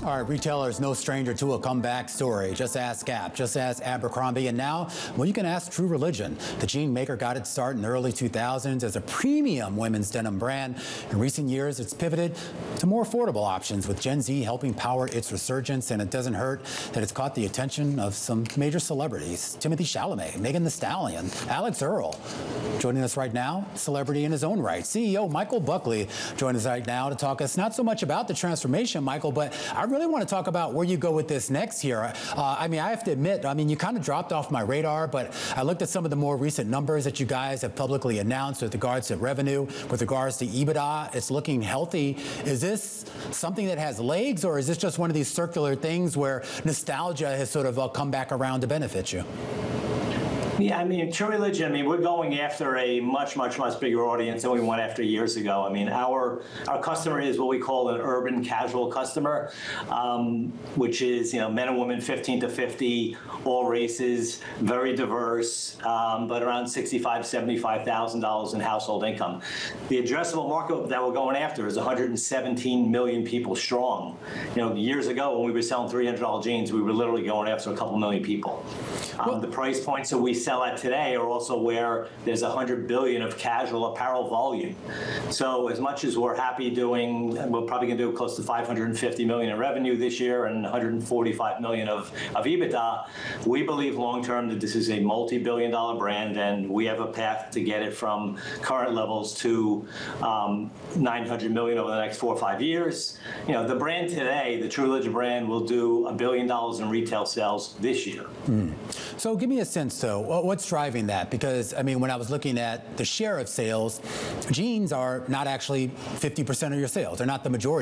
All right, retailer is no stranger to a comeback story. Just ask Gap, just ask Abercrombie, and now, well, you can ask True Religion. The jean maker got its start in the early 2000s as a premium women's denim brand. In recent years, it's pivoted to more affordable options, with Gen Z helping power its resurgence, and it doesn't hurt that it's caught the attention of some major celebrities. Timothée Chalamet, Megan Thee Stallion, Alex Earl. Joining us right now, celebrity in his own right, CEO Michael Buckley, joining us right now to talk us not so much about the transformation, Michael, but I really want to talk about where you go with this next year. I have to admit, you kind of dropped off my radar, but I looked at some of the more recent numbers that you guys have publicly announced with regards to revenue, with regards to EBITDA. It's looking healthy. Is this something that has legs, or is this just one of these circular things where nostalgia has sort of come back around to benefit you? Yeah, True Religion, we're going after a much, much, much bigger audience than we went after years ago. Our customer is what we call an urban casual customer, which is, men and women 15 to 50, all races, very diverse, but around $65,000, $75,000 in household income. The addressable market that we're going after is 117 million people strong. Years ago when we were selling $300 jeans, we were literally going after a couple million people. The price points that we sell at today are also where there's $100 billion of casual apparel volume. So as much as we're happy we're probably going to do close to $550 million in revenue this year and $145 million of EBITDA, we believe long-term that this is a multi-billion-dollar brand, and we have a path to get it from current levels to $900 million over the next 4 or 5 years. The brand today, the True Religion brand, will do $1 billion in retail sales this year. So give me a sense, though, what's driving that? Because, when I was looking at the share of sales, jeans are not actually 50% of your sales. They're not the majority.